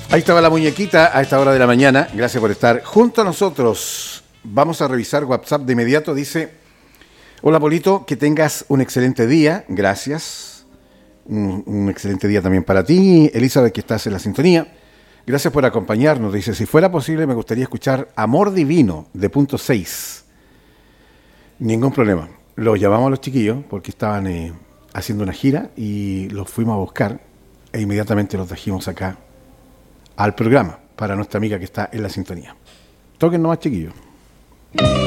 Ahí estaba la muñequita a esta hora de la mañana. Gracias por estar junto a nosotros. Vamos a revisar WhatsApp de inmediato. Dice: hola Polito, que tengas un excelente día. Gracias. Un excelente día también para ti, Elizabeth, que estás en la sintonía. Gracias por acompañarnos. Dice: si fuera posible me gustaría escuchar Amor Divino de Punto 6. Ningún problema. Los llamamos a los chiquillos porque estaban haciendo una gira y los fuimos a buscar e inmediatamente los trajimos acá al programa para nuestra amiga que está en la sintonía. Toquen nomás, chiquillos.